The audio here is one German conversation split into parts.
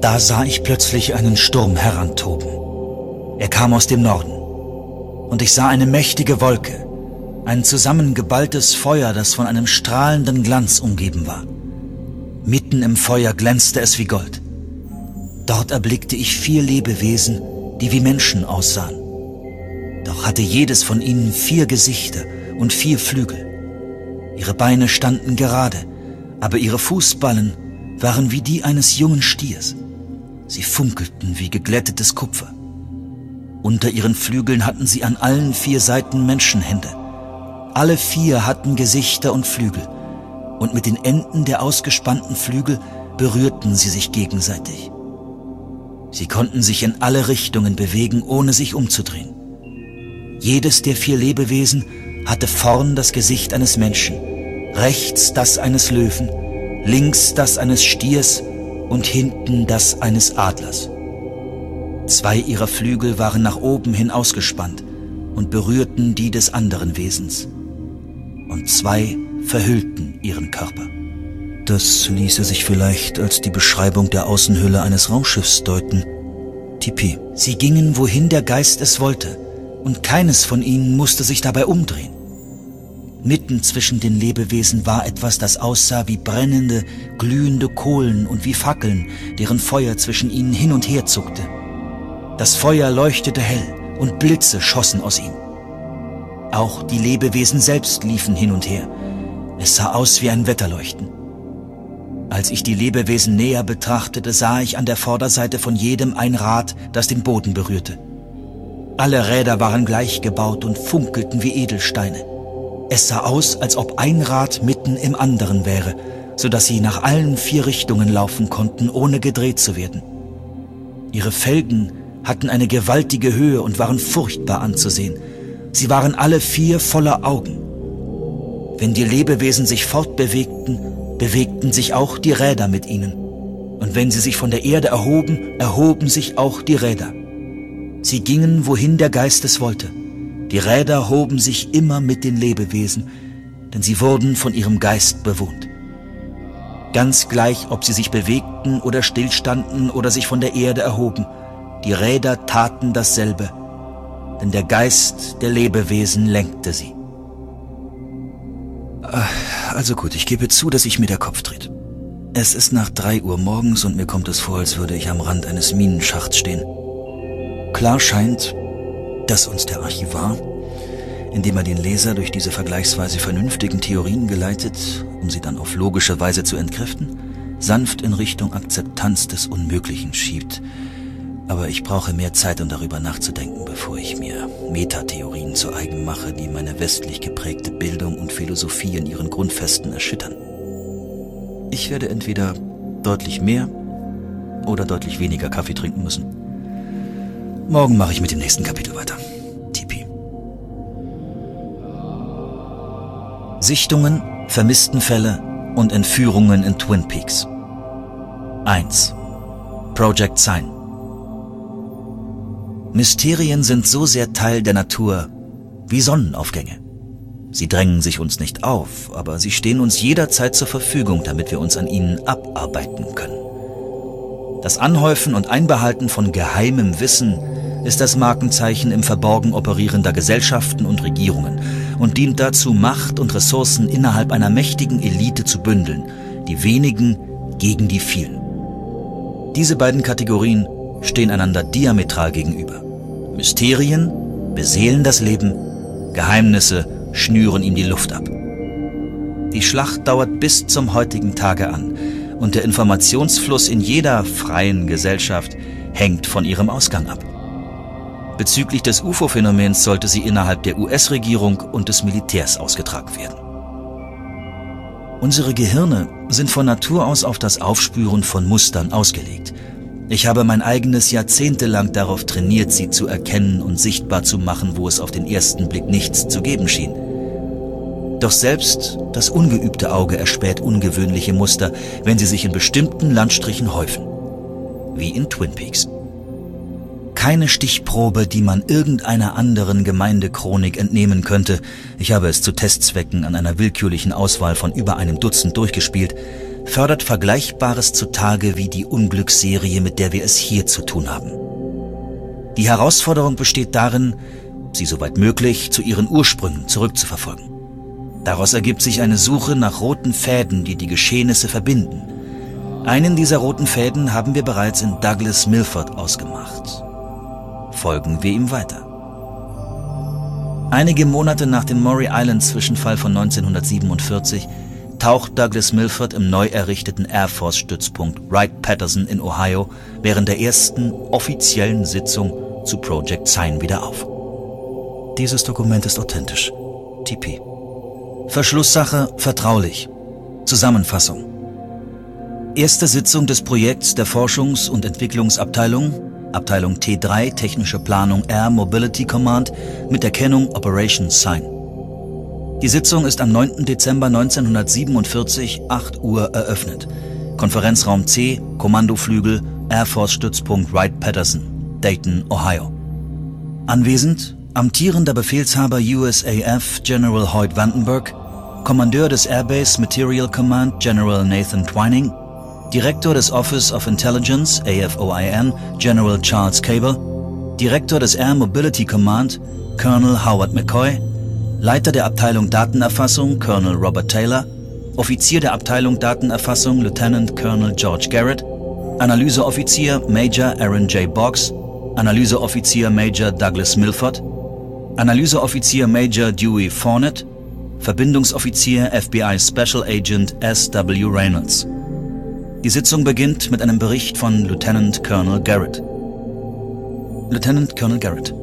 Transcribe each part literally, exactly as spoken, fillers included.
Da sah ich plötzlich einen Sturm herantoben. Er kam aus dem Norden. Und ich sah eine mächtige Wolke, ein zusammengeballtes Feuer, das von einem strahlenden Glanz umgeben war. Mitten im Feuer glänzte es wie Gold. Dort erblickte ich vier Lebewesen, die wie Menschen aussahen. Doch hatte jedes von ihnen vier Gesichter und vier Flügel. Ihre Beine standen gerade, aber ihre Fußballen waren wie die eines jungen Stiers. Sie funkelten wie geglättetes Kupfer. Unter ihren Flügeln hatten sie an allen vier Seiten Menschenhände. Alle vier hatten Gesichter und Flügel, und mit den Enden der ausgespannten Flügel berührten sie sich gegenseitig. Sie konnten sich in alle Richtungen bewegen, ohne sich umzudrehen. Jedes der vier Lebewesen hatte vorn das Gesicht eines Menschen, rechts das eines Löwen, links das eines Stiers und hinten das eines Adlers. Zwei ihrer Flügel waren nach oben hin ausgespannt und berührten die des anderen Wesens. Und zwei verhüllten ihren Körper. Das ließe sich vielleicht als die Beschreibung der Außenhülle eines Raumschiffs deuten. Tipi. Sie gingen, wohin der Geist es wollte, und keines von ihnen musste sich dabei umdrehen. Mitten zwischen den Lebewesen war etwas, das aussah wie brennende, glühende Kohlen und wie Fackeln, deren Feuer zwischen ihnen hin und her zuckte. Das Feuer leuchtete hell und Blitze schossen aus ihm. Auch die Lebewesen selbst liefen hin und her. Es sah aus wie ein Wetterleuchten. Als ich die Lebewesen näher betrachtete, sah ich an der Vorderseite von jedem ein Rad, das den Boden berührte. Alle Räder waren gleich gebaut und funkelten wie Edelsteine. Es sah aus, als ob ein Rad mitten im anderen wäre, sodass sie nach allen vier Richtungen laufen konnten, ohne gedreht zu werden. Ihre Felgen hatten eine gewaltige Höhe und waren furchtbar anzusehen. Sie waren alle vier voller Augen. Wenn die Lebewesen sich fortbewegten, bewegten sich auch die Räder mit ihnen. Und wenn sie sich von der Erde erhoben, erhoben sich auch die Räder. Sie gingen, wohin der Geist es wollte. Die Räder hoben sich immer mit den Lebewesen, denn sie wurden von ihrem Geist bewohnt. Ganz gleich, ob sie sich bewegten oder stillstanden oder sich von der Erde erhoben, die Räder taten dasselbe, denn der Geist der Lebewesen lenkte sie. Also gut, ich gebe zu, dass ich mir der Kopf dreht. Es ist nach drei Uhr morgens und mir kommt es vor, als würde ich am Rand eines Minenschachts stehen. Klar scheint, dass uns der Archivar, indem er den Leser durch diese vergleichsweise vernünftigen Theorien geleitet, um sie dann auf logische Weise zu entkräften, sanft in Richtung Akzeptanz des Unmöglichen schiebt. Aber ich brauche mehr Zeit, um darüber nachzudenken, bevor ich mir Metatheorien zu eigen mache, die meine westlich geprägte Bildung und Philosophie in ihren Grundfesten erschüttern. Ich werde entweder deutlich mehr oder deutlich weniger Kaffee trinken müssen. Morgen mache ich mit dem nächsten Kapitel weiter. Tipi. Sichtungen, Vermisstenfälle und Entführungen in Twin Peaks. eins. Project Sign. Mysterien sind so sehr Teil der Natur wie Sonnenaufgänge. Sie drängen sich uns nicht auf, aber sie stehen uns jederzeit zur Verfügung, damit wir uns an ihnen abarbeiten können. Das Anhäufen und Einbehalten von geheimem Wissen ist das Markenzeichen im Verborgen operierender Gesellschaften und Regierungen und dient dazu, Macht und Ressourcen innerhalb einer mächtigen Elite zu bündeln, die wenigen gegen die vielen. Diese beiden Kategorien stehen einander diametral gegenüber. Mysterien beseelen das Leben, Geheimnisse schnüren ihm die Luft ab. Die Schlacht dauert bis zum heutigen Tage an und der Informationsfluss in jeder freien Gesellschaft hängt von ihrem Ausgang ab. Bezüglich des U F O-Phänomens sollte sie innerhalb der U S-Regierung und des Militärs ausgetragen werden. Unsere Gehirne sind von Natur aus auf das Aufspüren von Mustern ausgelegt. Ich habe mein eigenes jahrzehntelang darauf trainiert, sie zu erkennen und sichtbar zu machen, wo es auf den ersten Blick nichts zu geben schien. Doch selbst das ungeübte Auge erspäht ungewöhnliche Muster, wenn sie sich in bestimmten Landstrichen häufen. Wie in Twin Peaks. Keine Stichprobe, die man irgendeiner anderen Gemeindechronik entnehmen könnte, ich habe es zu Testzwecken an einer willkürlichen Auswahl von über einem Dutzend durchgespielt, fördert Vergleichbares zutage wie die Unglücksserie, mit der wir es hier zu tun haben. Die Herausforderung besteht darin, sie soweit möglich zu ihren Ursprüngen zurückzuverfolgen. Daraus ergibt sich eine Suche nach roten Fäden, die die Geschehnisse verbinden. Einen dieser roten Fäden haben wir bereits in Douglas Milford ausgemacht. Folgen wir ihm weiter. Einige Monate nach dem Maury Island-Zwischenfall von neunzehnhundertsiebenundvierzig taucht Douglas Milford im neu errichteten Air Force-Stützpunkt Wright-Patterson in Ohio während der ersten offiziellen Sitzung zu Project Sign wieder auf. Dieses Dokument ist authentisch. T P. Verschlusssache vertraulich. Zusammenfassung. Erste Sitzung des Projekts der Forschungs- und Entwicklungsabteilung, Abteilung T drei, Technische Planung Air Mobility Command mit der Kennung Operation Sign. Die Sitzung ist am neunten Dezember neunzehnhundertsiebenundvierzig, acht Uhr eröffnet. Konferenzraum C, Kommandoflügel, Air Force Stützpunkt Wright-Patterson, Dayton, Ohio. Anwesend amtierender Befehlshaber U S A F General Hoyt Vandenberg, Kommandeur des Airbase Material Command General Nathan Twining, Direktor des Office of Intelligence A F O I N General Charles Cable, Direktor des Air Mobility Command Colonel Howard McCoy, Leiter der Abteilung Datenerfassung Colonel Robert Taylor, Offizier der Abteilung Datenerfassung Lieutenant Colonel George Garrett, Analyseoffizier Major Aaron J. Boggs, Analyseoffizier Major Douglas Milford, Analyseoffizier Major Dewey Fournette, Verbindungsoffizier F B I Special Agent S W Reynolds. Die Sitzung beginnt mit einem Bericht von Lieutenant Colonel Garrett. Lieutenant Colonel Garrett.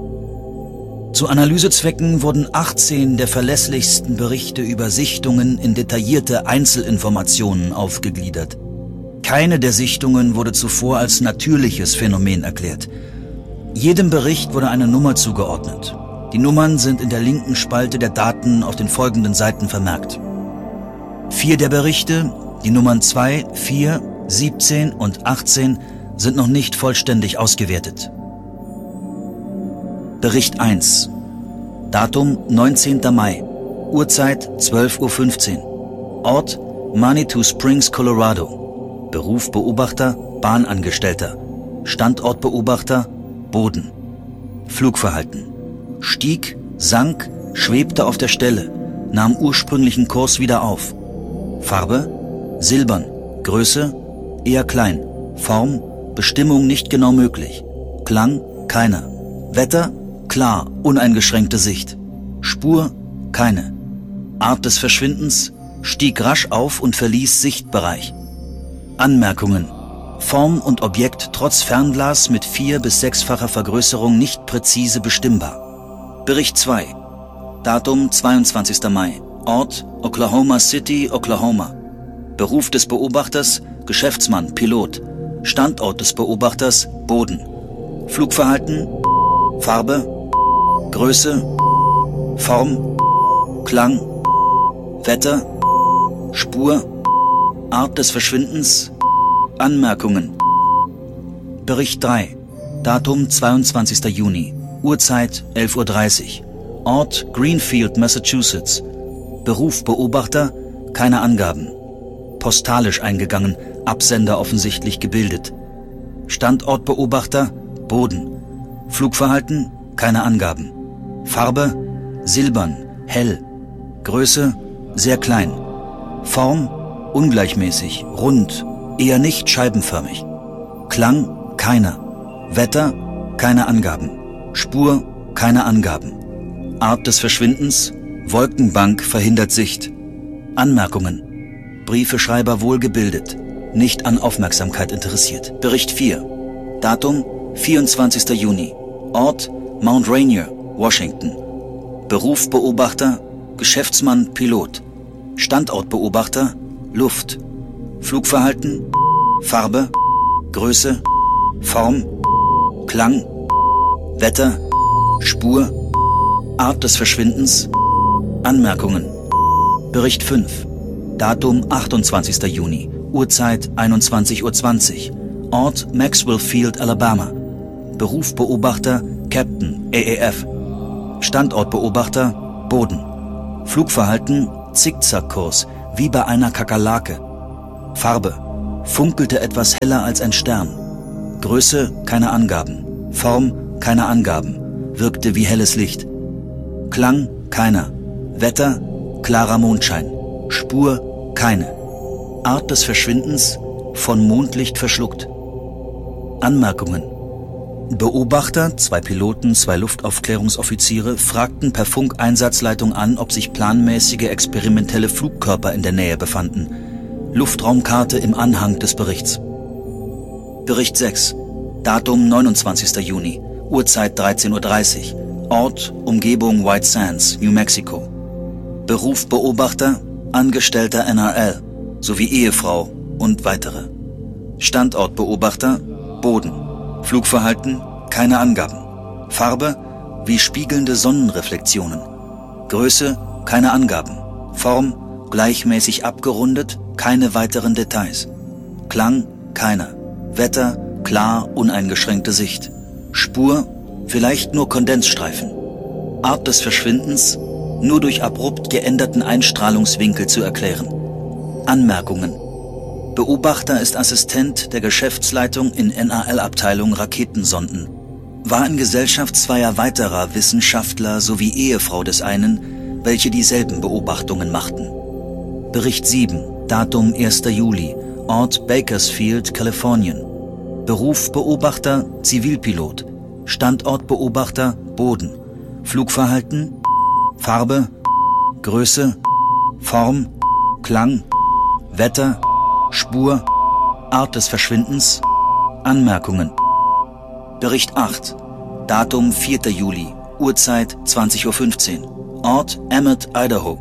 Zu Analysezwecken wurden achtzehn der verlässlichsten Berichte über Sichtungen in detaillierte Einzelinformationen aufgegliedert. Keine der Sichtungen wurde zuvor als natürliches Phänomen erklärt. Jedem Bericht wurde eine Nummer zugeordnet. Die Nummern sind in der linken Spalte der Daten auf den folgenden Seiten vermerkt. Vier der Berichte, die Nummern zwei, vier, siebzehn und achtzehn, sind noch nicht vollständig ausgewertet. Bericht eins. Datum neunzehnter Mai. Uhrzeit zwölf Uhr fünfzehn. Ort Manitou Springs, Colorado. Beruf Beobachter, Bahnangestellter. Standort Beobachter, Boden. Flugverhalten. Stieg, sank, schwebte auf der Stelle, nahm ursprünglichen Kurs wieder auf. Farbe silbern, Größe eher klein, Form, Bestimmung nicht genau möglich, Klang keiner, Wetter klar, uneingeschränkte Sicht, Spur keine, Art des Verschwindens stieg rasch auf und verließ Sichtbereich. Anmerkungen: Form und Objekt trotz Fernglas mit vier- bis sechsfacher Vergrößerung nicht präzise bestimmbar. Bericht zwei. Datum zweiundzwanzigster Mai. Ort Oklahoma City, Oklahoma. Beruf des Beobachters Geschäftsmann, Pilot. Standort des Beobachters Boden. Flugverhalten Farbe Größe Form Klang Wetter Spur Art des Verschwindens Anmerkungen. Bericht drei. Datum zweiundzwanzigster Juni. Uhrzeit elf Uhr dreißig. Ort Greenfield, Massachusetts. Beruf Beobachter, keine Angaben. Postalisch eingegangen, Absender offensichtlich gebildet. Standort Beobachter, Boden. Flugverhalten, keine Angaben. Farbe, silbern, hell. Größe, sehr klein. Form, ungleichmäßig, rund, eher nicht scheibenförmig. Klang, keiner. Wetter, keine Angaben. Spur, keine Angaben. Art des Verschwindens, Wolkenbank verhindert Sicht. Anmerkungen. Briefeschreiber wohlgebildet, nicht an Aufmerksamkeit interessiert. Bericht vier. Datum vierundzwanzigster Juni. Ort Mount Rainier, Washington. Beruf Beobachter, Geschäftsmann, Pilot. Standort Beobachter, Luft. Flugverhalten, Farbe, Größe, Form, Klang, Wetter, Spur, Art des Verschwindens, Anmerkungen. Bericht fünf. Datum achtundzwanzigster Juni. Uhrzeit einundzwanzig Uhr zwanzig. Ort Maxwell Field, Alabama. Beruf Beobachter, Captain, A A F. Standort Beobachter, Boden. Flugverhalten, Zickzackkurs, wie bei einer Kakerlake. Farbe: funkelte etwas heller als ein Stern. Größe: keine Angaben. Form: keine Angaben. Wirkte wie helles Licht. Klang: keiner. Wetter: klarer Mondschein. Spur: keine. Art des Verschwindens: von Mondlicht verschluckt. Anmerkungen: Beobachter, zwei Piloten, zwei Luftaufklärungsoffiziere, fragten per Funkeinsatzleitung an, ob sich planmäßige experimentelle Flugkörper in der Nähe befanden. Luftraumkarte im Anhang des Berichts. Bericht sechs. Datum neunundzwanzigster Juni. Uhrzeit dreizehn Uhr dreißig. Ort: Umgebung White Sands, New Mexico. Beruf Beobachter, Angestellter N R L, sowie Ehefrau und weitere. Standort Beobachter, Boden. Flugverhalten: keine Angaben. Farbe: wie spiegelnde Sonnenreflexionen. Größe: keine Angaben. Form: gleichmäßig abgerundet, keine weiteren Details. Klang: keiner. Wetter: klar, uneingeschränkte Sicht. Spur: vielleicht nur Kondensstreifen. Art des Verschwindens: nur durch abrupt geänderten Einstrahlungswinkel zu erklären. Anmerkungen: Beobachter ist Assistent der Geschäftsleitung in N A L-Abteilung Raketensonden. War in Gesellschaft zweier weiterer Wissenschaftler sowie Ehefrau des einen, welche dieselben Beobachtungen machten. Bericht sieben. Datum erster Juli. Ort: Bakersfield, Kalifornien. Beruf Beobachter, Zivilpilot. Standort Beobachter, Boden. Flugverhalten: Farbe, Größe, Form, Klang, Wetter, Spur, Art des Verschwindens. Anmerkungen: Bericht acht. Datum vierter Juli. Uhrzeit zwanzig Uhr fünfzehn. Ort: Emmett, Idaho.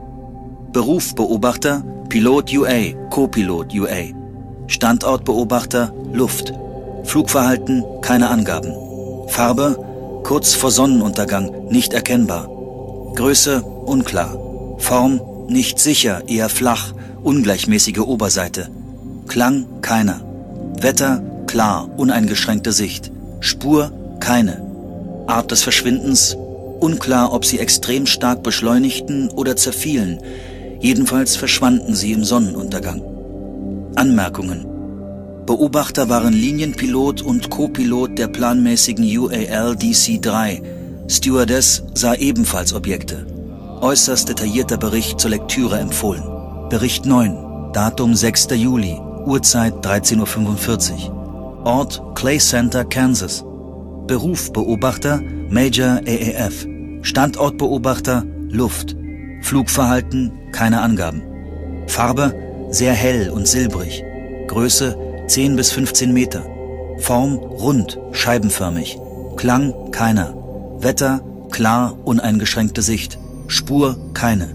Beruf Beobachter, Pilot U A, Co-Pilot U A. Standort Beobachter, Luft. Flugverhalten: keine Angaben. Farbe: kurz vor Sonnenuntergang, nicht erkennbar. Größe: unklar. Form: nicht sicher, eher flach, ungleichmäßige Oberseite. Klang: keiner. Wetter: klar, uneingeschränkte Sicht. Spur: keine. Art des Verschwindens: unklar, ob sie extrem stark beschleunigten oder zerfielen. Jedenfalls verschwanden sie im Sonnenuntergang. Anmerkungen: Beobachter waren Linienpilot und Co-Pilot der planmäßigen U A L D C drei. Stewardess sah ebenfalls Objekte. Äußerst detaillierter Bericht zur Lektüre empfohlen. Bericht neun. Datum sechster Juli. Uhrzeit dreizehn Uhr fünfundvierzig. Ort: Clay Center, Kansas. Beruf Beobachter, Major A A F. Standort Beobachter, Luft. Flugverhalten: keine Angaben. Farbe: sehr hell und silbrig. Größe: zehn bis fünfzehn Meter. Form: rund, scheibenförmig. Klang: keiner. Wetter: klar, uneingeschränkte Sicht. Spur: keine.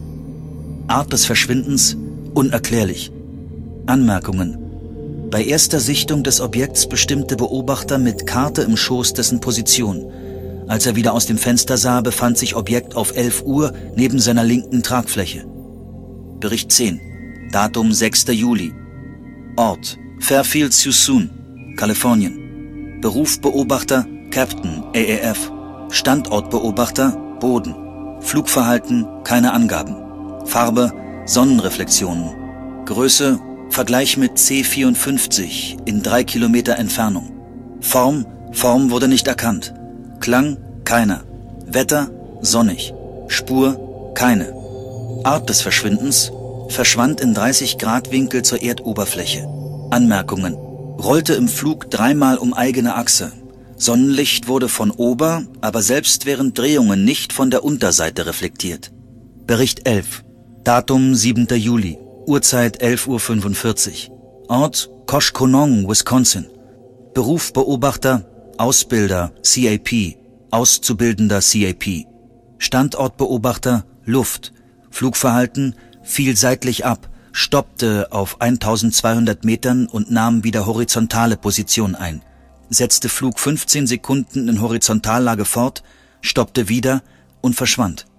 Art des Verschwindens: unerklärlich. Anmerkungen: Bei erster Sichtung des Objekts bestimmte Beobachter mit Karte im Schoß dessen Position. Als er wieder aus dem Fenster sah, befand sich Objekt auf elf Uhr neben seiner linken Tragfläche. Bericht zehn. Datum sechster Juli. Ort: Fairfield, Suisun, Kalifornien. Beruf Beobachter, Captain, A A F. Standort Beobachter, Boden. Flugverhalten: keine Angaben. Farbe: Sonnenreflexionen. Größe: Vergleich mit C vierundfünfzig in drei Kilometer Entfernung. Form: Form wurde nicht erkannt. Klang: keiner. Wetter: sonnig. Spur: keine. Art des Verschwindens: verschwand in dreißig Grad Winkel zur Erdoberfläche. Anmerkungen: rollte im Flug dreimal um eigene Achse. Sonnenlicht wurde von Ober-, aber selbst während Drehungen nicht von der Unterseite reflektiert. Bericht elf. Datum siebter Juli. Uhrzeit elf Uhr fünfundvierzig. Ort: Koshkonong, Wisconsin. Beruf Beobachter, Ausbilder, C A P, Auszubildender C A P. Standort Beobachter, Luft. Flugverhalten: fiel seitlich ab, stoppte auf eintausendzweihundert Metern und nahm wieder horizontale Position ein. Setzte Flug fünfzehn Sekunden in Horizontallage fort, stoppte wieder und verschwand.